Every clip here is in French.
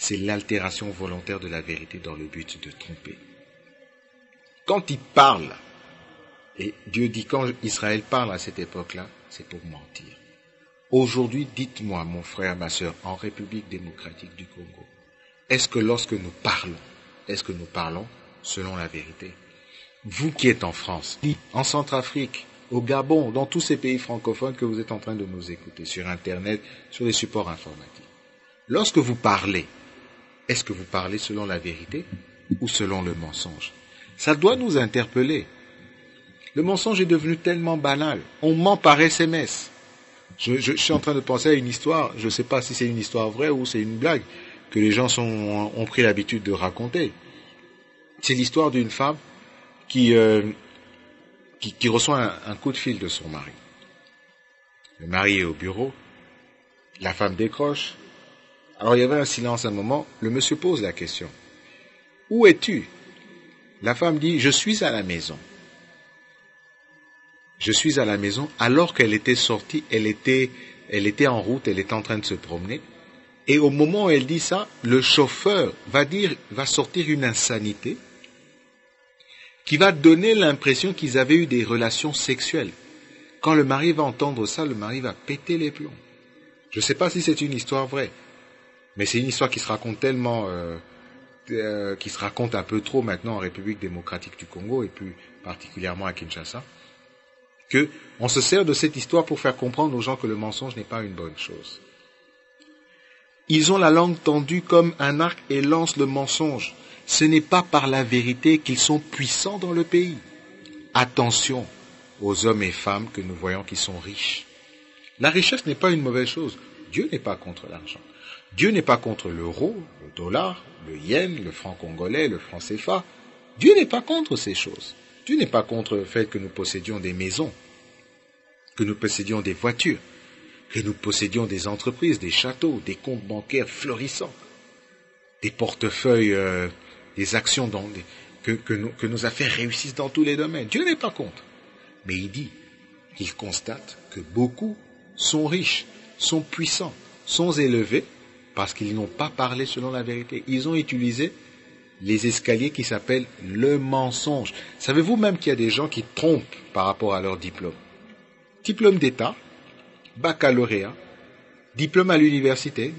c'est l'altération volontaire de la vérité dans le but de tromper. Quand il parle, et Dieu dit quand Israël parle à cette époque-là, c'est pour mentir. Aujourd'hui, dites-moi, mon frère, ma sœur, en République démocratique du Congo, est-ce que lorsque nous parlons selon la vérité? Vous qui êtes en France, en Centrafrique, au Gabon, dans tous ces pays francophones que vous êtes en train de nous écouter, sur Internet, sur les supports informatiques, lorsque vous parlez, est-ce que vous parlez selon la vérité ou selon le mensonge? Ça doit nous interpeller. Le mensonge est devenu tellement banal. On ment par SMS. Je suis en train de penser à une histoire, je ne sais pas si c'est une histoire vraie ou c'est une blague, que les gens ont pris l'habitude de raconter. C'est l'histoire d'une femme qui reçoit un coup de fil de son mari. Le mari est au bureau, la femme décroche. Alors il y avait un silence un moment, le monsieur pose la question. Où es-tu? La femme dit, je suis à la maison. Je suis à la maison, alors qu'elle était sortie, elle était en route, elle était en train de se promener. Et au moment où elle dit ça, le chauffeur va sortir une insanité qui va donner l'impression qu'ils avaient eu des relations sexuelles. Quand le mari va entendre ça, le mari va péter les plombs. Je ne sais pas si c'est une histoire vraie, mais c'est une histoire qui se raconte tellement, qui se raconte un peu trop maintenant en République démocratique du Congo et plus particulièrement à Kinshasa, que on se sert de cette histoire pour faire comprendre aux gens que le mensonge n'est pas une bonne chose. Ils ont la langue tendue comme un arc et lancent le mensonge. Ce n'est pas par la vérité qu'ils sont puissants dans le pays. Attention aux hommes et femmes que nous voyons qui sont riches. La richesse n'est pas une mauvaise chose. Dieu n'est pas contre l'argent. Dieu n'est pas contre l'euro, le dollar, le yen, le franc congolais, le franc CFA. Dieu n'est pas contre ces choses. Dieu n'est pas contre le fait que nous possédions des maisons, que nous possédions des voitures, que nous possédions des entreprises, des châteaux, des comptes bancaires florissants, des portefeuilles, des actions que nos affaires réussissent dans tous les domaines. Dieu n'est pas contre. Mais il dit qu'il constate que beaucoup sont riches, sont puissants, sont élevés parce qu'ils n'ont pas parlé selon la vérité. Ils ont utilisé les escaliers qui s'appellent le mensonge. Savez-vous même qu'il y a des gens qui trompent par rapport à leur diplôme? Diplôme d'État, baccalauréat, diplôme à l'université,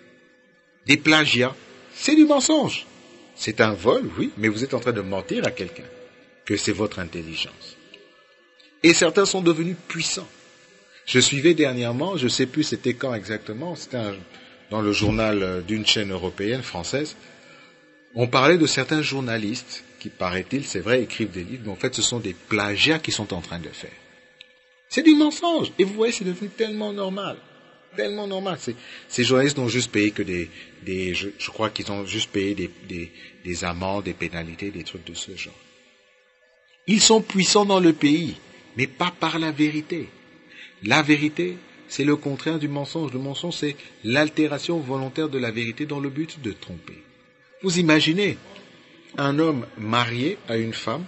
des plagiats, c'est du mensonge. C'est un vol, oui, mais vous êtes en train de mentir à quelqu'un que c'est votre intelligence. Et certains sont devenus puissants. Je suivais dernièrement, je ne sais plus c'était quand exactement, c'était dans le journal d'une chaîne européenne, française, on parlait de certains journalistes qui, paraît-il, c'est vrai, écrivent des livres, mais en fait ce sont des plagiats qu'ils sont en train de faire. C'est du mensonge. Et vous voyez, c'est devenu tellement normal. Tellement normal. Ces journalistes n'ont juste payé que je crois qu'ils ont juste payé des amendes, des pénalités, des trucs de ce genre. Ils sont puissants dans le pays, mais pas par la vérité. La vérité, c'est le contraire du mensonge. Le mensonge, c'est l'altération volontaire de la vérité dans le but de tromper. Vous imaginez un homme marié à une femme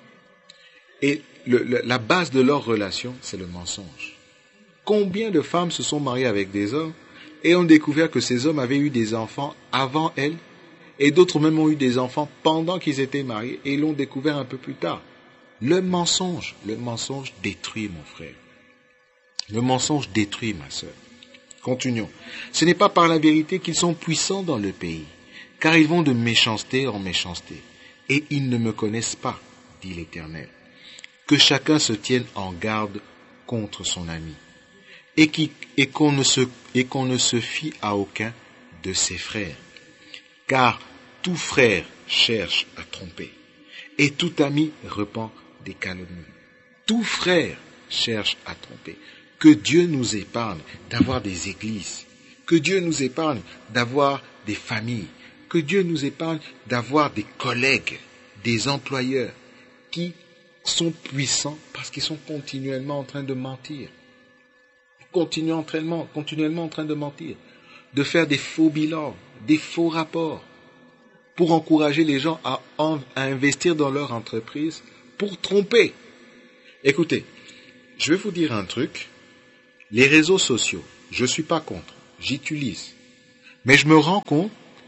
et la base de leur relation, c'est le mensonge. Combien de femmes se sont mariées avec des hommes et ont découvert que ces hommes avaient eu des enfants avant elles et d'autres même ont eu des enfants pendant qu'ils étaient mariés et l'ont découvert un peu plus tard. Le mensonge détruit, mon frère. Le mensonge détruit, ma sœur. Continuons. Ce n'est pas par la vérité qu'ils sont puissants dans le pays, car ils vont de méchanceté en méchanceté, et ils ne me connaissent pas, dit l'Éternel. Que chacun se tienne en garde contre son ami, et qu'on ne se fie à aucun de ses frères, car tout frère cherche à tromper, et tout ami répand des calomnies. Tout frère cherche à tromper. Que Dieu nous épargne d'avoir des églises, que Dieu nous épargne d'avoir des familles, que Dieu nous épargne d'avoir des collègues, des employeurs qui sont puissants parce qu'ils sont continuellement en train de mentir. Continuellement en train de mentir. De faire des faux bilans, des faux rapports pour encourager les gens à investir dans leur entreprise pour tromper. Écoutez, je vais vous dire un truc. Les réseaux sociaux, je ne suis pas contre, j'utilise. Mais je me rends compte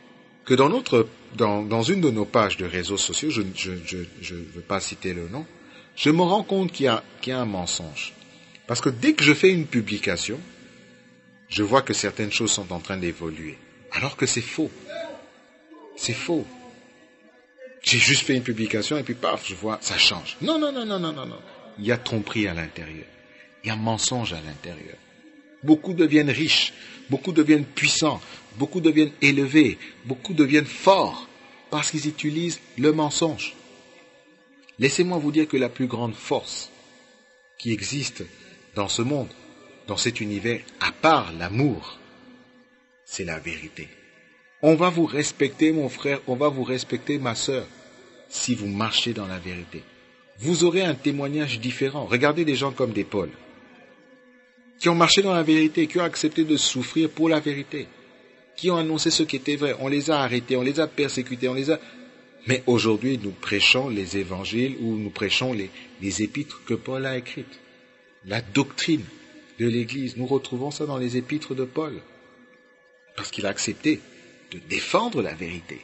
que dans une de nos pages de réseaux sociaux, je ne veux pas citer le nom, je me rends compte qu'il y a un mensonge. Parce que dès que je fais une publication, je vois que certaines choses sont en train d'évoluer. Alors que c'est faux. C'est faux. J'ai juste fait une publication et puis paf, je vois, ça change. Non. Il y a tromperie à l'intérieur. Il y a mensonge à l'intérieur. Beaucoup deviennent riches, beaucoup deviennent puissants, beaucoup deviennent élevés, beaucoup deviennent forts parce qu'ils utilisent le mensonge. Laissez-moi vous dire que la plus grande force qui existe dans ce monde, dans cet univers, à part l'amour, c'est la vérité. On va vous respecter, mon frère, on va vous respecter, ma sœur, si vous marchez dans la vérité. Vous aurez un témoignage différent. Regardez des gens comme des Paul, qui ont marché dans la vérité, qui ont accepté de souffrir pour la vérité, qui ont annoncé ce qui était vrai. On les a arrêtés, on les a persécutés, Mais aujourd'hui, nous prêchons les évangiles ou nous prêchons les épîtres que Paul a écrites. La doctrine de l'Église, nous retrouvons ça dans les épîtres de Paul. Parce qu'il a accepté de défendre la vérité.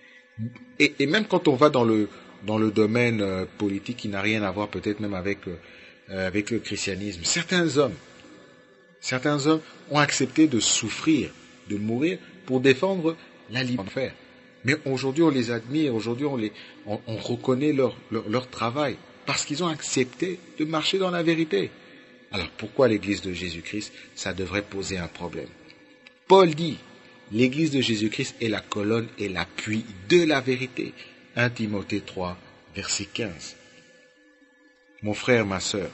Et même quand on va dans le domaine politique qui n'a rien à voir peut-être même avec le christianisme, certains hommes ont accepté de souffrir, de mourir pour défendre la liberté. Mais aujourd'hui on les admire, aujourd'hui on reconnaît leur travail parce qu'ils ont accepté de marcher dans la vérité. Alors pourquoi l'Église de Jésus-Christ, ça devrait poser un problème? Paul dit, l'Église de Jésus-Christ est la colonne et l'appui de la vérité. 1 Timothée 3, verset 15. Mon frère, ma sœur,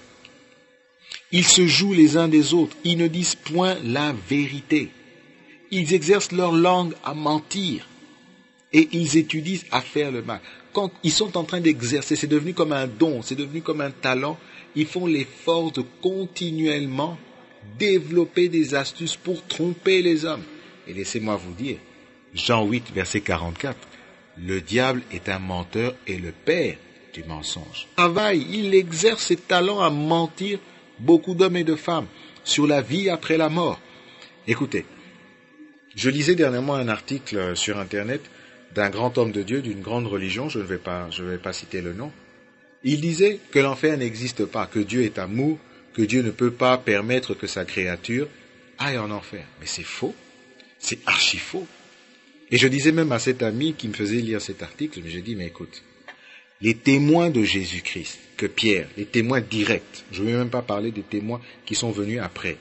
ils se jouent les uns des autres, ils ne disent point la vérité. Ils exercent leur langue à mentir et ils étudient à faire le mal. Quand ils sont en train d'exercer, c'est devenu comme un don, c'est devenu comme un talent, ils font l'effort de continuellement développer des astuces pour tromper les hommes. Et laissez-moi vous dire, Jean 8, verset 44, le diable est un menteur et le père du mensonge. Il exerce ses talents à mentir beaucoup d'hommes et de femmes sur la vie après la mort. Écoutez, je lisais dernièrement un article sur Internet d'un grand homme de Dieu, d'une grande religion, je ne vais pas citer le nom. Il disait que l'enfer n'existe pas, que Dieu est amour, que Dieu ne peut pas permettre que sa créature aille en enfer. Mais c'est faux, c'est archi faux. Et je disais même à cet ami qui me faisait lire cet article, mais j'ai dit, mais écoute, les témoins de Jésus-Christ, que Pierre, les témoins directs, je ne vais même pas parler des témoins qui sont venus après,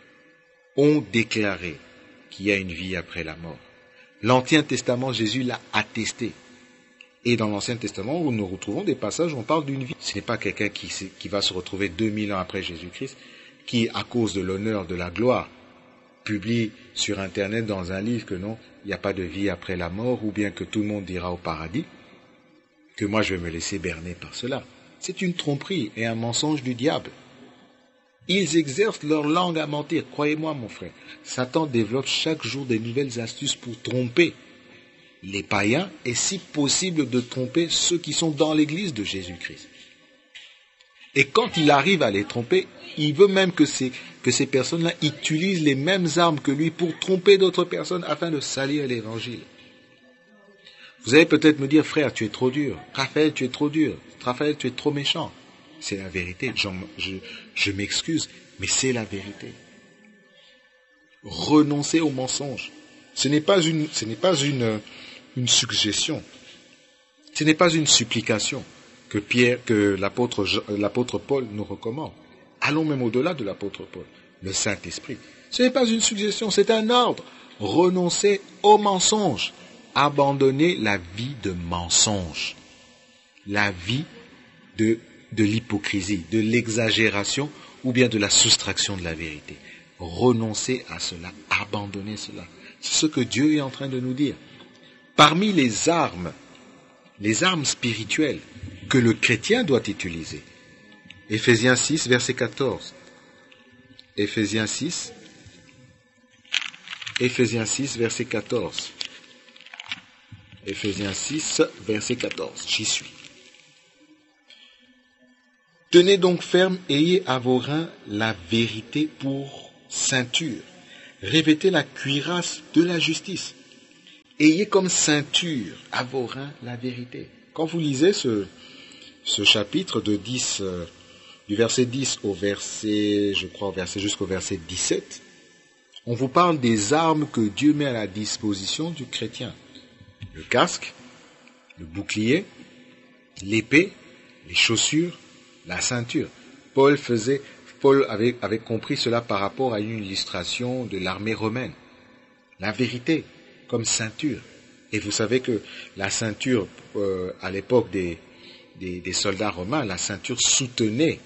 ont déclaré qu'il y a une vie après la mort. L'Ancien Testament, Jésus l'a attesté. Et dans l'Ancien Testament, où nous retrouvons des passages où on parle d'une vie. Ce n'est pas quelqu'un qui va se retrouver 2000 ans après Jésus-Christ, qui, à cause de l'honneur, de la gloire, publie sur Internet dans un livre que non, il n'y a pas de vie après la mort, ou bien que tout le monde ira au paradis, que moi je vais me laisser berner par cela. C'est une tromperie et un mensonge du diable. Ils exercent leur langue à mentir. Croyez-moi, mon frère, Satan développe chaque jour des nouvelles astuces pour tromper les païens et si possible de tromper ceux qui sont dans l'église de Jésus-Christ. Et quand il arrive à les tromper, il veut même que ces personnes-là utilisent les mêmes armes que lui pour tromper d'autres personnes afin de salir l'évangile. Vous allez peut-être me dire, frère, tu es trop dur. Raphaël, tu es trop dur. Raphaël, tu es trop méchant. C'est la vérité. Je m'excuse, mais c'est la vérité. Renoncer au mensonge. Ce n'est pas une suggestion. Ce n'est pas une supplication que l'apôtre Paul nous recommande. Allons même au-delà de l'apôtre Paul. Le Saint-Esprit. Ce n'est pas une suggestion, c'est un ordre. Renoncer au mensonge. Abandonner la vie de mensonge. La vie de l'hypocrisie, de l'exagération ou bien de la soustraction de la vérité. Renoncer à cela, abandonner cela. C'est ce que Dieu est en train de nous dire. Parmi les armes spirituelles que le chrétien doit utiliser, Éphésiens 6, verset 14. Éphésiens 6, verset 14. Éphésiens 6, verset 14. J'y suis. Tenez donc ferme, ayez à vos reins la vérité pour ceinture. Revêtez la cuirasse de la justice Ayez comme ceinture à vos reins la vérité. Quand vous lisez ce chapitre de 10, du verset 10 au verset, jusqu'au verset 17, on vous parle des armes que Dieu met à la disposition du chrétien. Le casque, le bouclier, l'épée, les chaussures, la ceinture. Paul avait compris cela par rapport à une illustration de l'armée romaine. La vérité comme ceinture. Et vous savez que la ceinture, à l'époque des soldats romains, la ceinture soutenait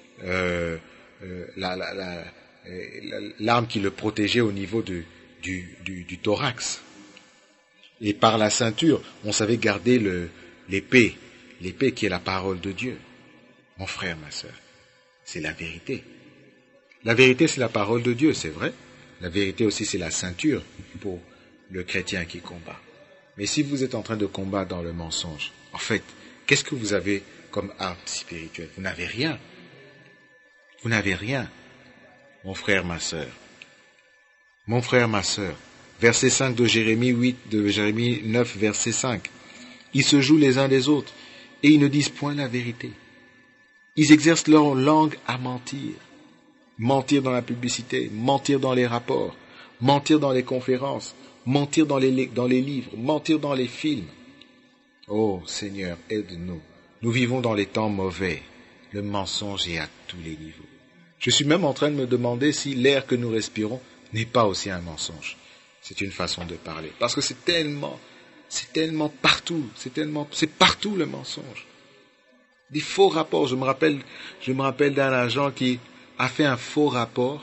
l'arme qui le protégeait au niveau du thorax. Et par la ceinture, on savait garder l'épée qui est la parole de Dieu. Mon frère, ma sœur, c'est la vérité. La vérité, c'est la parole de Dieu, c'est vrai. La vérité aussi, c'est la ceinture pour le chrétien qui combat. Mais si vous êtes en train de combattre dans le mensonge, en fait, qu'est-ce que vous avez comme arme spirituelle? Vous n'avez rien. Vous n'avez rien. Mon frère, ma sœur. Mon frère, ma sœur. Verset 5 de Jérémie 9, verset 5. Ils se jouent les uns des autres et ils ne disent point la vérité. Ils exercent leur langue à mentir. Mentir dans la publicité, mentir dans les rapports, mentir dans les conférences, mentir dans les livres, mentir dans les films. Oh Seigneur, aide-nous. Nous vivons dans les temps mauvais. Le mensonge est à tous les niveaux. Je suis même en train de me demander si l'air que nous respirons n'est pas aussi un mensonge. C'est une façon de parler. Parce que c'est tellement partout. C'est partout le mensonge. Des faux rapports. Je me rappelle d'un agent qui a fait un faux rapport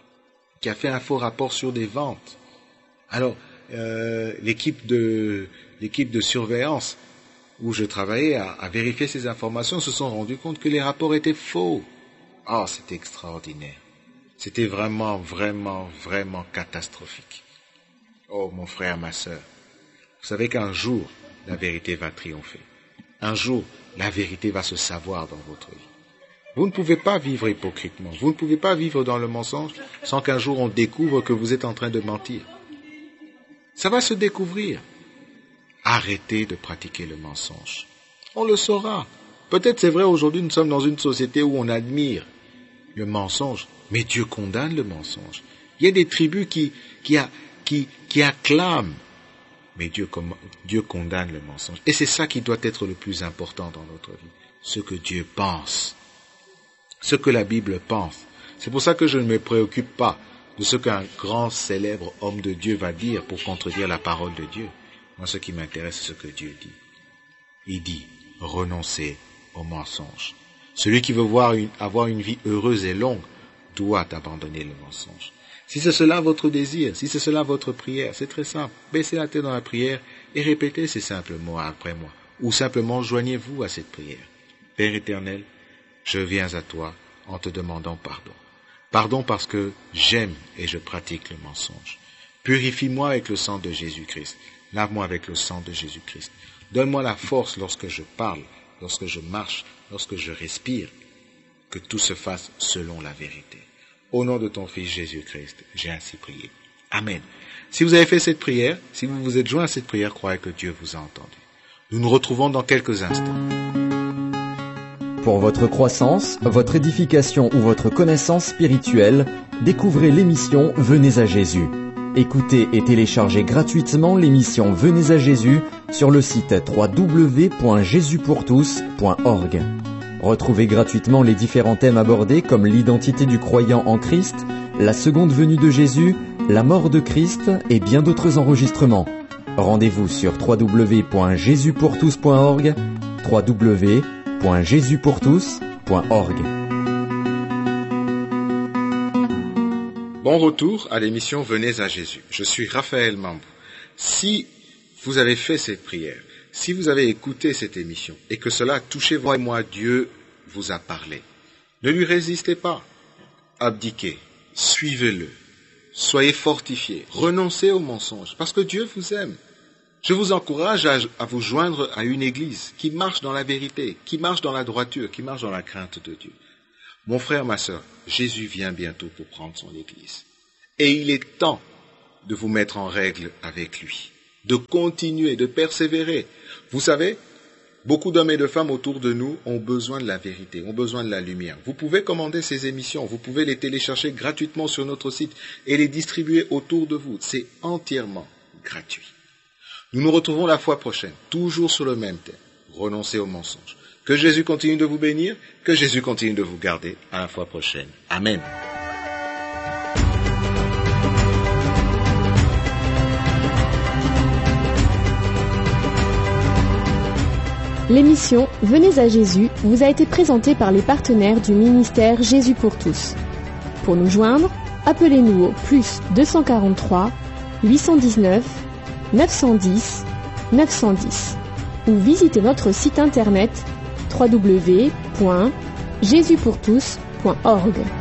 sur des ventes. Alors, l'équipe de surveillance où je travaillais a vérifié ces informations, se sont rendus compte que les rapports étaient faux. Oh, c'était extraordinaire. C'était vraiment, vraiment, vraiment catastrophique. Oh, mon frère, ma sœur, vous savez qu'un jour, la vérité va triompher. Un jour, la vérité va se savoir dans votre vie. Vous ne pouvez pas vivre hypocritement. Vous ne pouvez pas vivre dans le mensonge sans qu'un jour on découvre que vous êtes en train de mentir. Ça va se découvrir. Arrêtez de pratiquer le mensonge. On le saura. Peut-être c'est vrai, aujourd'hui nous sommes dans une société où on admire le mensonge, mais Dieu condamne le mensonge. Il y a des tribus qui acclament, mais Dieu condamne le mensonge. Et c'est ça qui doit être le plus important dans notre vie. Ce que Dieu pense. Ce que la Bible pense. C'est pour ça que je ne me préoccupe pas de ce qu'un grand célèbre homme de Dieu va dire pour contredire la parole de Dieu. Moi, ce qui m'intéresse, c'est ce que Dieu dit. Il dit, renoncez au mensonge. Celui qui veut avoir une vie heureuse et longue doit abandonner le mensonge. Si c'est cela votre désir, si c'est cela votre prière, c'est très simple. Baissez la tête dans la prière et répétez ces simples mots après moi. Ou simplement joignez-vous à cette prière. Père éternel, je viens à toi en te demandant pardon. Pardon parce que j'aime et je pratique le mensonge. Purifie-moi avec le sang de Jésus-Christ. Lave-moi avec le sang de Jésus-Christ. Donne-moi la force lorsque je parle, lorsque je marche, lorsque je respire, que tout se fasse selon la vérité. Au nom de ton Fils Jésus-Christ, j'ai ainsi prié. Amen. Si vous avez fait cette prière, si vous vous êtes joint à cette prière, croyez que Dieu vous a entendu. Nous nous retrouvons dans quelques instants. Pour votre croissance, votre édification ou votre connaissance spirituelle, découvrez l'émission Venez à Jésus. Écoutez et téléchargez gratuitement l'émission Venez à Jésus sur le site www.jesuspourtous.org. Retrouvez gratuitement les différents thèmes abordés comme l'identité du croyant en Christ, la seconde venue de Jésus, la mort de Christ et bien d'autres enregistrements. Rendez-vous sur www.jesuspourtous.org, www.jesuspourtous.org. Bon retour à l'émission Venez à Jésus. Je suis Raphaël Mambou. Si vous avez fait cette prière, si vous avez écouté cette émission et que cela a touché vous et moi, Dieu vous a parlé, ne lui résistez pas. Abdiquez, suivez-le, soyez fortifiés, renoncez au mensonge parce que Dieu vous aime. Je vous encourage à vous joindre à une église qui marche dans la vérité, qui marche dans la droiture, qui marche dans la crainte de Dieu. Mon frère, ma sœur, Jésus vient bientôt pour prendre son église. Et il est temps de vous mettre en règle avec lui. de continuer, de persévérer. Vous savez, beaucoup d'hommes et de femmes autour de nous ont besoin de la vérité, ont besoin de la lumière. Vous pouvez commander ces émissions, vous pouvez les télécharger gratuitement sur notre site et les distribuer autour de vous. C'est entièrement gratuit. Nous nous retrouvons la fois prochaine, toujours sur le même thème. Renoncez au mensonge. Que Jésus continue de vous bénir, que Jésus continue de vous garder. À la fois prochaine. Amen. L'émission Venez à Jésus vous a été présentée par les partenaires du ministère Jésus pour tous. Pour nous joindre, appelez-nous au +243 819 910 910 ou visitez notre site internet www.jesuspourtous.org.